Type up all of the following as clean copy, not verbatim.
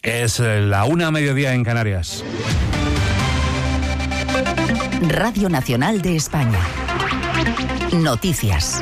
Es la 1:00 en Canarias. Radio Nacional de España. Noticias.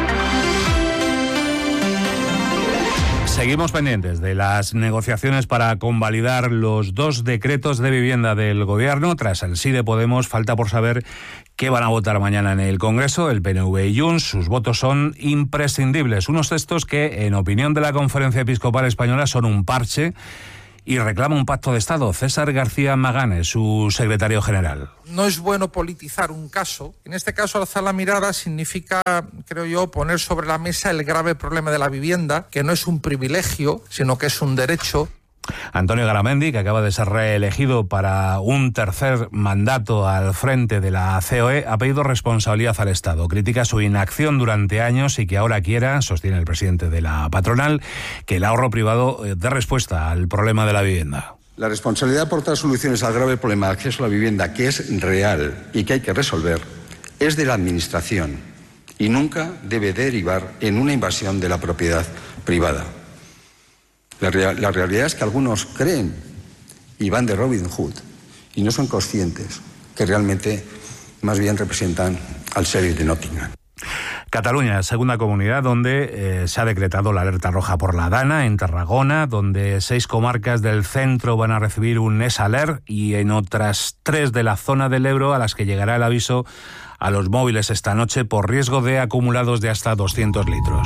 Seguimos pendientes de las negociaciones para convalidar los 2 decretos de vivienda del Gobierno. Tras el sí de Podemos, falta por saber qué van a votar mañana en el Congreso, el PNV y Junts. Sus votos son imprescindibles. Unos textos que, en opinión de la Conferencia Episcopal Española, son un parche y reclama un pacto de Estado. César García Maganes, su secretario general. No es bueno politizar un caso. En este caso, alzar la mirada significa, creo yo, poner sobre la mesa el grave problema de la vivienda, que no es un privilegio, sino que es un derecho. Antonio Garamendi, que acaba de ser reelegido para un tercer mandato al frente de la COE, ha pedido responsabilidad al Estado. Critica su inacción durante años y que ahora quiera, sostiene el presidente de la patronal, que el ahorro privado dé respuesta al problema de la vivienda. La responsabilidad de aportar soluciones al grave problema de acceso a la vivienda, que es real y que hay que resolver, es de la Administración y nunca debe derivar en una invasión de la propiedad privada. La realidad es que algunos creen y van de Robin Hood y no son conscientes que realmente más bien representan al sheriff de Nottingham. Cataluña, segunda comunidad donde se ha decretado la alerta roja por la Dana, en Tarragona, donde 6 comarcas del centro van a recibir un ESALER y en otras 3 de la zona del Ebro a las que llegará el aviso a los móviles esta noche por riesgo de acumulados de hasta 200 litros.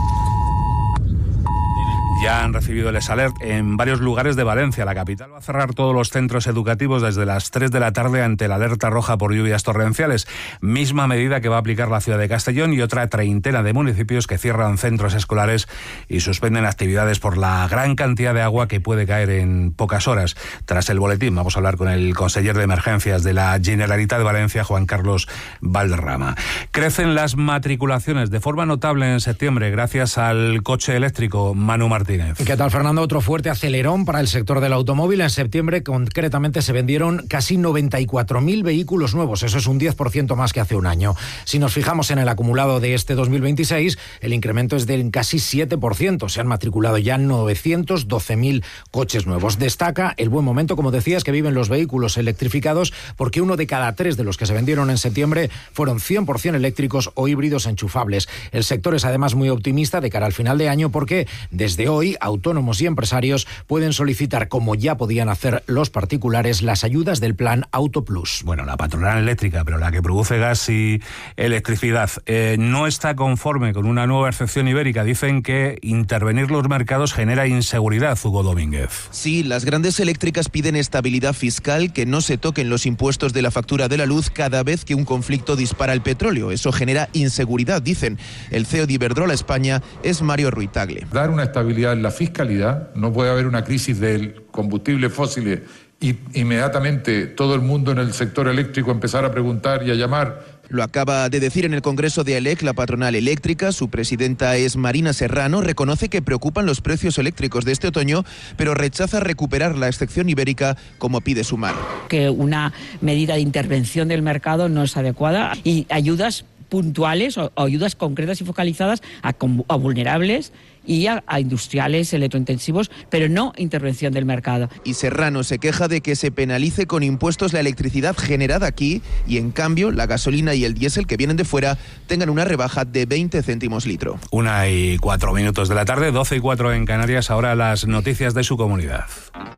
Ya han recibido el ESALERT en varios lugares de Valencia. La capital va a cerrar todos los centros educativos desde las 3 de la tarde ante la alerta roja por lluvias torrenciales. Misma medida que va a aplicar la ciudad de Castellón y otra treintena de municipios que cierran centros escolares y suspenden actividades por la gran cantidad de agua que puede caer en pocas horas. Tras el boletín vamos a hablar con el conseller de Emergencias de la Generalitat de Valencia, Juan Carlos Valderrama. Crecen las matriculaciones de forma notable en septiembre gracias al coche eléctrico. Manu Martínez. ¿Qué tal, Fernando? Otro fuerte acelerón para el sector del automóvil. En septiembre, concretamente, se vendieron casi 94.000 vehículos nuevos. Eso es un 10% más que hace un año. Si nos fijamos en el acumulado de este 2026, el incremento es del casi 7%. Se han matriculado ya 912.000 coches nuevos. Destaca el buen momento, como decías, que viven los vehículos electrificados, porque 1 de cada 3 de los que se vendieron en septiembre fueron 100% eléctricos o híbridos enchufables. El sector es además muy optimista de cara al final de año porque desde hoy autónomos y empresarios pueden solicitar, como ya podían hacer los particulares, las ayudas del plan Auto Plus. Bueno, la patronal eléctrica, pero la que produce gas y electricidad, no está conforme con una nueva excepción ibérica. Dicen que intervenir los mercados genera inseguridad, Hugo Domínguez. Sí, las grandes eléctricas piden estabilidad fiscal, que no se toquen los impuestos de la factura de la luz cada vez que un conflicto dispara el petróleo. Eso genera inseguridad, dicen. El CEO de Iberdrola España es Mario Ruiz Tagle. Dar una estabilidad en la fiscalidad, no puede haber una crisis del combustible fósil y inmediatamente todo el mundo en el sector eléctrico empezar a preguntar y a llamar. Lo acaba de decir en el Congreso de ALEC la patronal eléctrica. Su presidenta es Marina Serrano. Reconoce que preocupan los precios eléctricos de este otoño, pero rechaza recuperar la excepción ibérica como pide Sumar. Que una medida de intervención del mercado no es adecuada y ayudas puntuales o ayudas concretas y focalizadas a vulnerables y a industriales electrointensivos, pero no intervención del mercado. Y Serrano se queja de que se penalice con impuestos la electricidad generada aquí y en cambio la gasolina y el diésel que vienen de fuera tengan una rebaja de 20 céntimos litro. 1:04 de la tarde, 12:04 en Canarias. Ahora las noticias de su comunidad.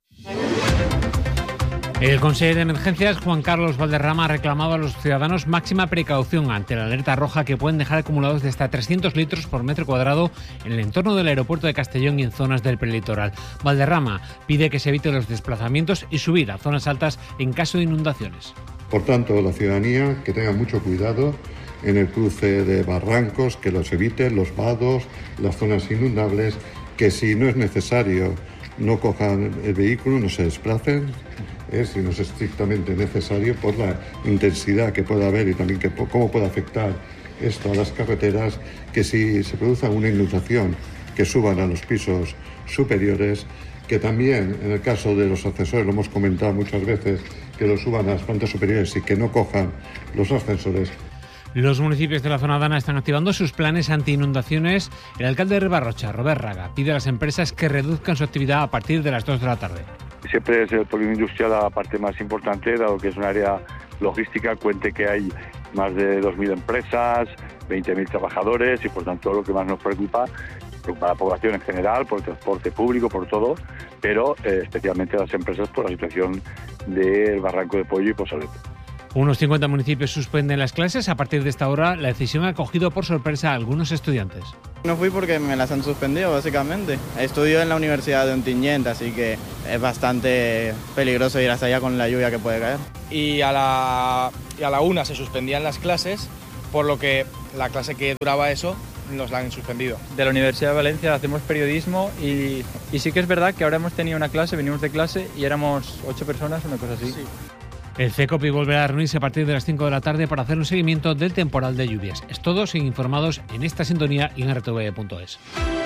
El consejero de Emergencias, Juan Carlos Valderrama, ha reclamado a los ciudadanos máxima precaución ante la alerta roja que pueden dejar acumulados de hasta 300 litros por metro cuadrado en el entorno del aeropuerto de Castellón y en zonas del prelitoral. Valderrama pide que se eviten los desplazamientos y subir a zonas altas en caso de inundaciones. Por tanto, la ciudadanía que tenga mucho cuidado en el cruce de barrancos, que los evite, los vados, las zonas inundables, que si no es necesario no cojan el vehículo, no se desplacen, si no es estrictamente necesario, por la intensidad que pueda haber y también que cómo puede afectar esto a las carreteras, que si se produce una inundación, que suban a los pisos superiores, que también en el caso de los ascensores, lo hemos comentado muchas veces, que los suban a las plantas superiores y que no cojan los ascensores. Los municipios de la zona dana están activando sus planes anti-inundaciones. El alcalde de Ribarrocha, Robert Raga, pide a las empresas que reduzcan su actividad a partir de las 2 de la tarde. Siempre es el polígono industrial la parte más importante, dado que es un área logística. Cuente que hay más de 2.000 empresas, 20.000 trabajadores y por tanto lo que más nos preocupa a la población en general, por el transporte público, por todo, pero especialmente a las empresas por la situación del Barranco de Pollo y Posalet. Unos 50 municipios suspenden las clases. A partir de esta hora, la decisión ha cogido por sorpresa a algunos estudiantes. No fui porque me las han suspendido, básicamente. Estudio en la Universidad de Ontinyent, así que es bastante peligroso ir hasta allá con la lluvia que puede caer. Y a la 1 se suspendían las clases, por lo que la clase que duraba eso nos la han suspendido. De la Universidad de Valencia hacemos periodismo y sí que es verdad que ahora hemos tenido una clase, venimos de clase y éramos 8 personas, una cosa así. Sí. El CECOPI volverá a reunirse a partir de las 5 de la tarde para hacer un seguimiento del temporal de lluvias. Es todo, siguen informados en esta sintonía y en rtv.es.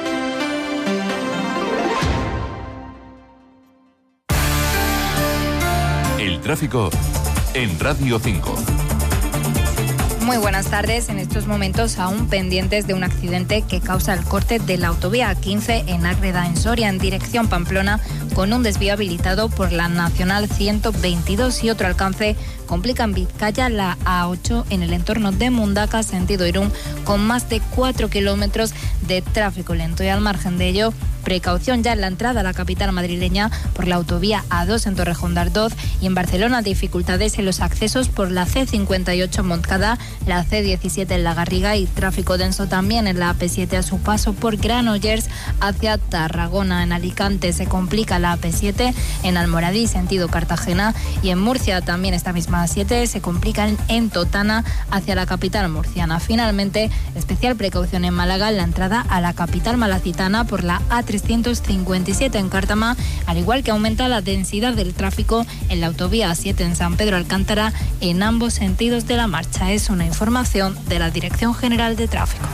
El tráfico en Radio 5. Muy buenas tardes. En estos momentos aún pendientes de un accidente que causa el corte de la autovía A15 en Ágreda, en Soria, en dirección Pamplona, con un desvío habilitado por la Nacional 122 y otro alcance complica en Vizcaya la A8 en el entorno de Mundaca, sentido Irún, con más de 4 kilómetros de tráfico lento. Y al margen de ello, precaución ya en la entrada a la capital madrileña por la autovía A2 en Torrejón de Ardoz, y en Barcelona dificultades en los accesos por la C58 en Montcada, la C17 en La Garriga y tráfico denso también en la AP7 a su paso por Granollers hacia Tarragona. En Alicante se complica la AP7 en Almoradí sentido Cartagena, y en Murcia también esta misma A7 se complica en Totana hacia la capital murciana. Finalmente, especial precaución en Málaga en la entrada a la capital malacitana por la A357 en Cártama, al igual que aumenta la densidad del tráfico en la autovía A7 en San Pedro Alcántara en ambos sentidos de la marcha. Es una información de la Dirección General de Tráfico.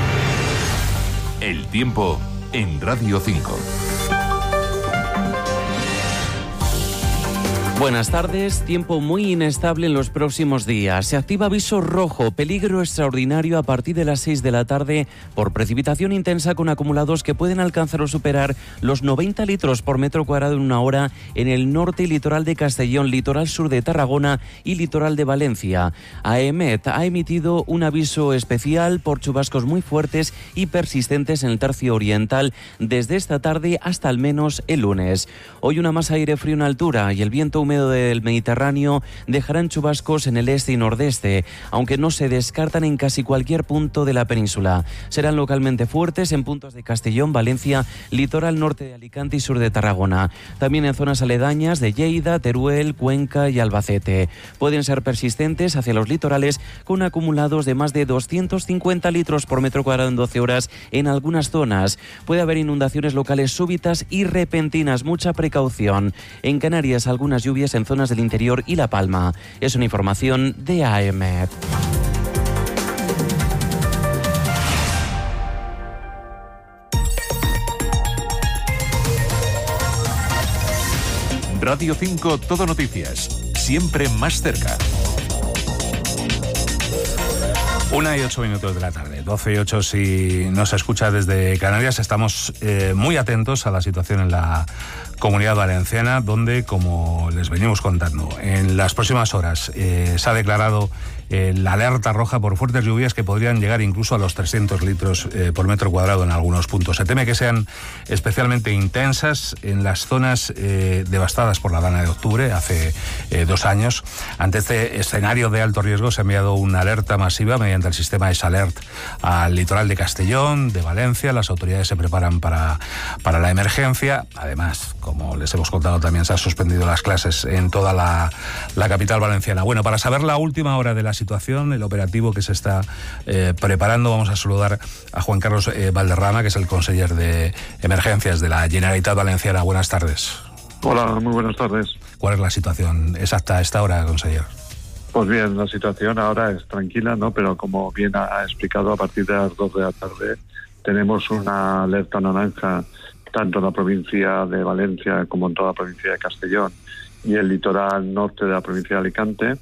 El tiempo en Radio 5. Buenas tardes. Tiempo muy inestable en los próximos días. Se activa aviso rojo, peligro extraordinario a partir de las 6 de la tarde por precipitación intensa con acumulados que pueden alcanzar o superar los 90 litros por metro cuadrado en una hora en el norte y litoral de Castellón, litoral sur de Tarragona y litoral de Valencia. AEMET ha emitido un aviso especial por chubascos muy fuertes y persistentes en el tercio oriental desde esta tarde hasta al menos el lunes. Hoy una masa de aire frío en altura y el viento húmedo del Mediterráneo dejarán chubascos en el este y nordeste, aunque no se descartan en casi cualquier punto de la península. Serán localmente fuertes en puntos de Castellón, Valencia, litoral norte de Alicante y sur de Tarragona. También en zonas aledañas de Lleida, Teruel, Cuenca y Albacete. Pueden ser persistentes hacia los litorales con acumulados de más de 250 litros por metro cuadrado en 12 horas en algunas zonas. Puede haber inundaciones locales súbitas y repentinas. Mucha precaución. En Canarias, algunas lluvias en zonas del interior y La Palma. Es una información de AEMET. Radio 5 Todo Noticias. Siempre más cerca. 1:08 de la tarde, 12:08 si nos escucha desde Canarias. Estamos muy atentos a la situación en la Comunidad Valenciana, donde, como les venimos contando, en las próximas horas se ha declarado la alerta roja por fuertes lluvias que podrían llegar incluso a los 300 litros por metro cuadrado en algunos puntos. Se teme que sean especialmente intensas en las zonas devastadas por la dana de octubre, hace 2 años. Ante este escenario de alto riesgo se ha enviado una alerta masiva mediante el sistema ESALERT al litoral de Castellón, de Valencia. Las autoridades se preparan para la emergencia. Además, como les hemos contado, también se han suspendido las clases en toda la capital valenciana. Bueno, para saber la última hora de la situación, el operativo que se está preparando, vamos a saludar a Juan Carlos Valderrama, que es el conseller de Emergencias de la Generalitat Valenciana. Buenas tardes. Hola, muy buenas tardes. ¿Cuál es la situación exacta a esta hora, conseller? Pues bien, la situación ahora es tranquila, ¿no? Pero como bien ha explicado, a partir de las 2 de la tarde tenemos una alerta naranja tanto en la provincia de Valencia como en toda la provincia de Castellón y el litoral norte de la provincia de Alicante.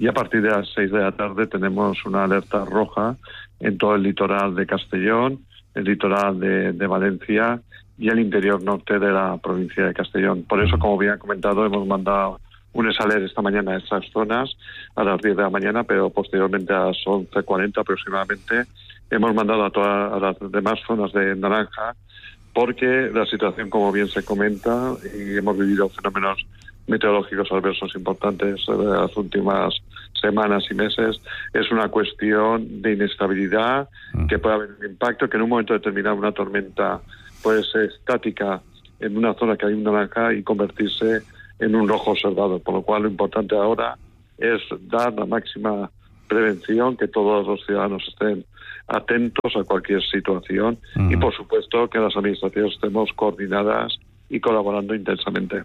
y a partir de las 6 de la tarde tenemos una alerta roja en todo el litoral de Castellón, el litoral de Valencia y el interior norte de la provincia de Castellón. Por eso, como bien ha comentado, hemos mandado un SALER esta mañana a estas zonas a las 10 de la mañana, pero posteriormente a las 11:40 aproximadamente hemos mandado a las demás zonas de naranja, porque la situación, como bien se comenta, y hemos vivido fenómenos meteorológicos adversos importantes de las últimas semanas y meses, es una cuestión de inestabilidad, que puede haber un impacto, que en un momento determinado una tormenta puede ser estática en una zona que hay un naranja y convertirse en un rojo observado, por lo cual lo importante ahora es dar la máxima prevención, que todos los ciudadanos estén atentos a cualquier situación y, por supuesto, que las administraciones estemos coordinadas y colaborando intensamente.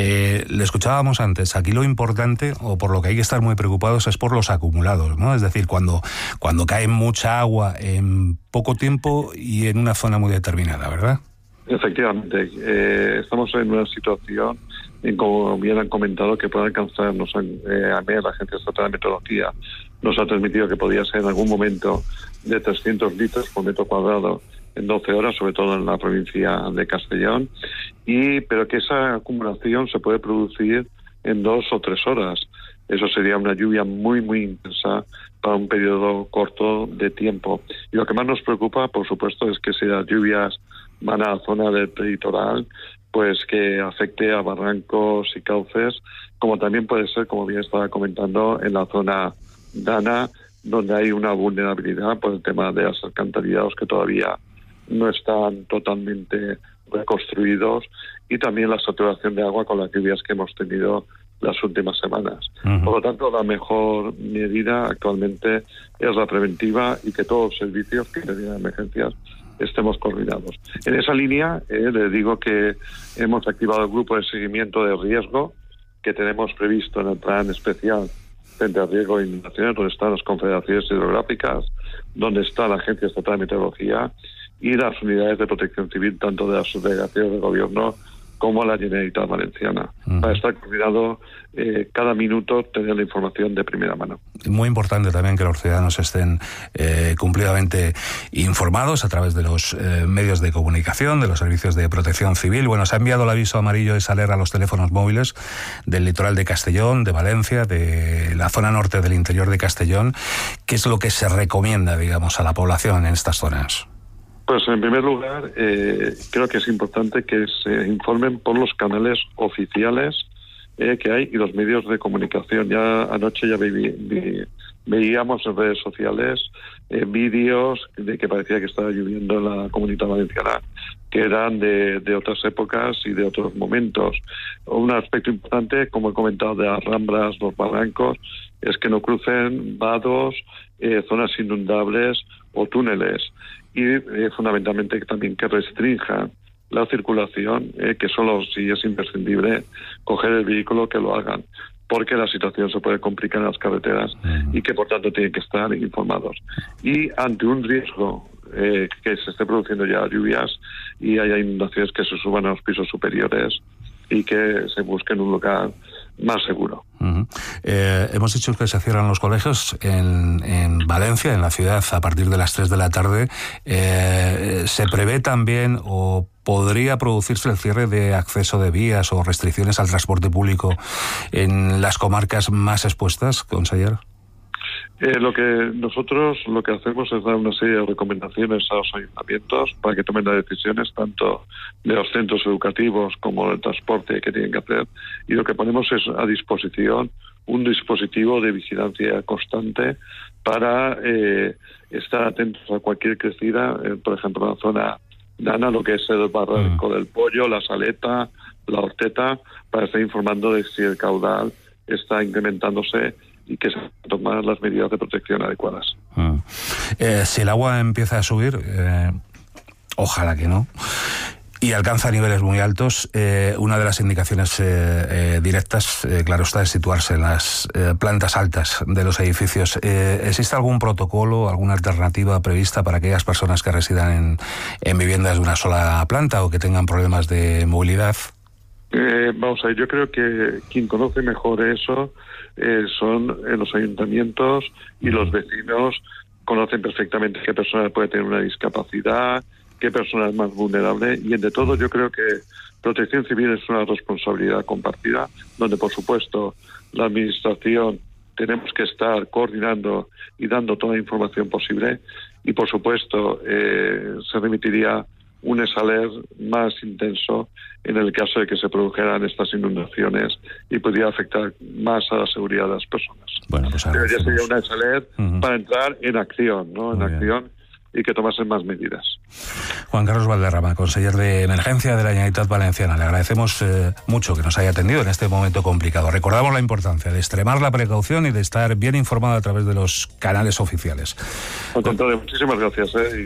Le escuchábamos antes, aquí lo importante, o por lo que hay que estar muy preocupados, es por los acumulados, ¿no? Es decir, cuando cae mucha agua en poco tiempo y en una zona muy determinada, ¿verdad? Efectivamente, estamos en una situación, como bien han comentado, que puede alcanzarnos a MER, la Agencia Estatal de Meteorología, nos ha transmitido que podía ser en algún momento de 300 litros por metro cuadrado en 12 horas, sobre todo en la provincia de Castellón, pero que esa acumulación se puede producir en 2 o 3 horas. Eso sería una lluvia muy, muy intensa para un periodo corto de tiempo. Y lo que más nos preocupa, por supuesto, es que si las lluvias van a la zona del litoral, pues que afecte a barrancos y cauces, como también puede ser, como bien estaba comentando, en la zona Dana, donde hay una vulnerabilidad por el tema de los alcantarillados que todavía no están totalmente reconstruidos, y también la saturación de agua con las lluvias que hemos tenido las últimas semanas. Por lo tanto, la mejor medida actualmente es la preventiva y que todos los servicios que tienen emergencias estemos coordinados. En esa línea, le digo que hemos activado el grupo de seguimiento de riesgo que tenemos previsto en el plan especial frente al riesgo de inundaciones, donde están las confederaciones hidrográficas, donde está la Agencia Estatal de Meteorología y las unidades de protección civil, tanto de las subdelegaciones del gobierno como la Generalitat Valenciana, para estar coordinado cada minuto, tener la información de primera mano. Muy importante también que los ciudadanos estén cumplidamente informados a través de los medios de comunicación, de los servicios de protección civil. Bueno, se ha enviado el aviso amarillo de SALER a los teléfonos móviles del litoral de Castellón, de Valencia, de la zona norte del interior de Castellón. ¿Qué es lo que se recomienda, digamos, a la población en estas zonas? Pues en primer lugar, creo que es importante que se informen por los canales oficiales que hay y los medios de comunicación. Ya anoche veíamos en redes sociales vídeos de que parecía que estaba lloviendo en la Comunidad Valenciana, que eran de otras épocas y de otros momentos. Un aspecto importante, como he comentado, de las ramblas, los barrancos, es que no crucen vados, zonas inundables o túneles. Y fundamentalmente también que restrinjan la circulación, que solo si es imprescindible coger el vehículo que lo hagan, porque la situación se puede complicar en las carreteras y que por tanto tienen que estar informados. Y ante un riesgo que se esté produciendo ya lluvias y haya inundaciones, que se suban a los pisos superiores y que se busquen un lugar más seguro. Hemos dicho que se cierran los colegios en Valencia, en la ciudad, a partir de las 3 de la tarde. ¿Se prevé también o podría producirse el cierre de acceso de vías o restricciones al transporte público en las comarcas más expuestas, conseller? Lo que hacemos es dar una serie de recomendaciones a los ayuntamientos para que tomen las decisiones tanto de los centros educativos como del transporte que tienen que hacer, y lo que ponemos es a disposición un dispositivo de vigilancia constante para estar atentos a cualquier crecida, por ejemplo en la zona Dana, lo que es el barranco del Pollo, la Saleta, la Horteta, para estar informando de si el caudal está incrementándose y que se toman las medidas de protección adecuadas. Si el agua empieza a subir, ojalá que no, y alcanza niveles muy altos, una de las indicaciones directas, claro está, es situarse en las plantas altas de los edificios. ¿Existe algún protocolo, alguna alternativa prevista para aquellas personas que residan en viviendas de una sola planta o que tengan problemas de movilidad? Vamos a ver, yo creo que quien conoce mejor eso son los ayuntamientos y los vecinos. Conocen perfectamente qué persona puede tener una discapacidad, qué persona es más vulnerable, y entre todo yo creo que Protección Civil es una responsabilidad compartida, donde por supuesto la administración tenemos que estar coordinando y dando toda la información posible, y por supuesto se remitiría un ESALER más intenso en el caso de que se produjeran estas inundaciones y pudiera afectar más a la seguridad de las personas. Bueno, pues pero ya sería una ESALER para entrar en acción, ¿no? En acción, y que tomasen más medidas. Juan Carlos Valderrama, conseller de Emergencia de la Generalitat Valenciana, le agradecemos mucho que nos haya atendido en este momento complicado. Recordamos la importancia de extremar la precaución y de estar bien informado a través de los canales oficiales. Al contrario, muchísimas gracias.